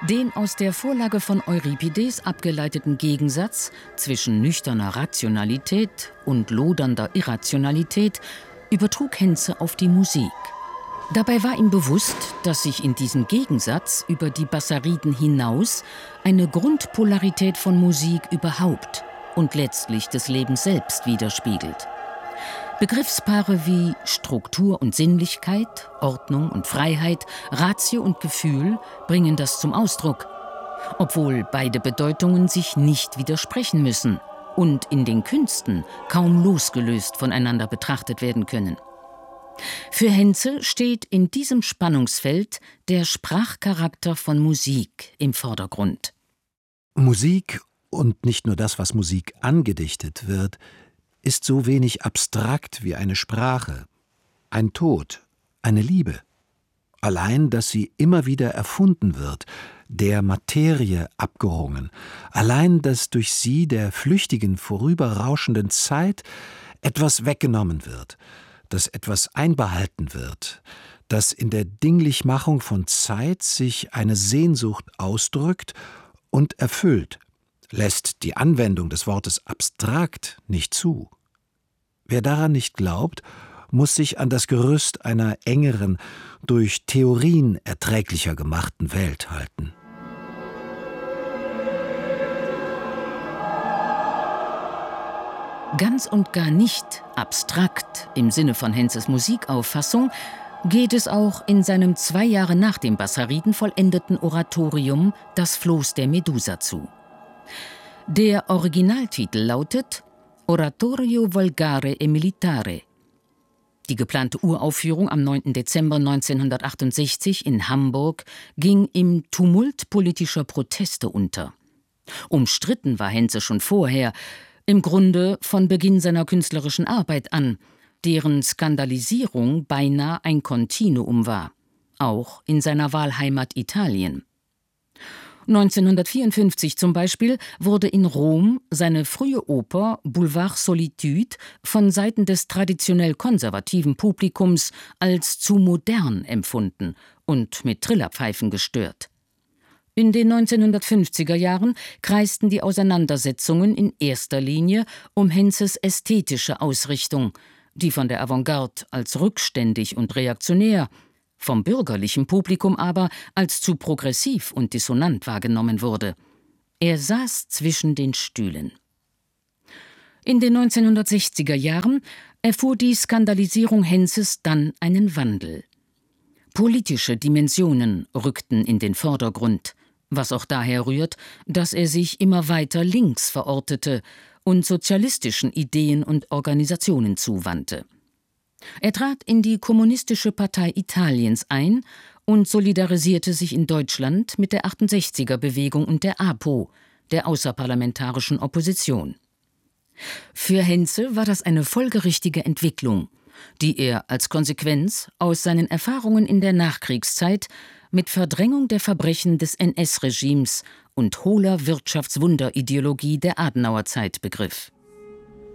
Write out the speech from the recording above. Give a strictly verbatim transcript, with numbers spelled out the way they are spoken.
Den aus der Vorlage von Euripides abgeleiteten Gegensatz zwischen nüchterner Rationalität und lodernder Irrationalität übertrug Henze auf die Musik. Dabei war ihm bewusst, dass sich in diesem Gegensatz über die Bassariden hinaus eine Grundpolarität von Musik überhaupt und letztlich des Lebens selbst widerspiegelt. Begriffspaare wie Struktur und Sinnlichkeit, Ordnung und Freiheit, Ratio und Gefühl bringen das zum Ausdruck, obwohl beide Bedeutungen sich nicht widersprechen müssen und in den Künsten kaum losgelöst voneinander betrachtet werden können. Für Henze steht in diesem Spannungsfeld der Sprachcharakter von Musik im Vordergrund. Musik, und nicht nur das, was Musik angedichtet wird, ist so wenig abstrakt wie eine Sprache, ein Tod, eine Liebe. Allein, dass sie immer wieder erfunden wird, der Materie abgerungen, allein, dass durch sie der flüchtigen, vorüberrauschenden Zeit etwas weggenommen wird, dass etwas einbehalten wird, dass in der Dinglichmachung von Zeit sich eine Sehnsucht ausdrückt und erfüllt, lässt die Anwendung des Wortes abstrakt nicht zu. Wer daran nicht glaubt, muss sich an das Gerüst einer engeren, durch Theorien erträglicher gemachten Welt halten. Ganz und gar nicht abstrakt im Sinne von Henzes Musikauffassung geht es auch in seinem zwei Jahre nach dem Bassariden vollendeten Oratorium »Das Floß der Medusa« zu. Der Originaltitel lautet »Oratorio volgare e militare«. Die geplante Uraufführung am neunten Dezember neunzehnhundertachtundsechzig in Hamburg ging im Tumult politischer Proteste unter. Umstritten war Henze schon vorher, im Grunde von Beginn seiner künstlerischen Arbeit an, deren Skandalisierung beinahe ein Kontinuum war, auch in seiner Wahlheimat Italien. neunzehnhundertvierundfünfzig zum Beispiel wurde in Rom seine frühe Oper Boulevard Solitude von Seiten des traditionell konservativen Publikums als zu modern empfunden und mit Trillerpfeifen gestört. In den neunzehnhundertfünfziger Jahren kreisten die Auseinandersetzungen in erster Linie um Henzes ästhetische Ausrichtung, die von der Avantgarde als rückständig und reaktionär, vom bürgerlichen Publikum aber als zu progressiv und dissonant wahrgenommen wurde. Er saß zwischen den Stühlen. In den neunzehnhundertsechziger Jahren erfuhr die Skandalisierung Henzes dann einen Wandel. Politische Dimensionen rückten in den Vordergrund, was auch daher rührt, dass er sich immer weiter links verortete und sozialistischen Ideen und Organisationen zuwandte. Er trat in die Kommunistische Partei Italiens ein und solidarisierte sich in Deutschland mit der achtundsechziger-Bewegung und der A P O, der außerparlamentarischen Opposition. Für Henze war das eine folgerichtige Entwicklung, die er als Konsequenz aus seinen Erfahrungen in der Nachkriegszeit mit Verdrängung der Verbrechen des N S-Regimes und hohler Wirtschaftswunderideologie der Adenauerzeit begriff.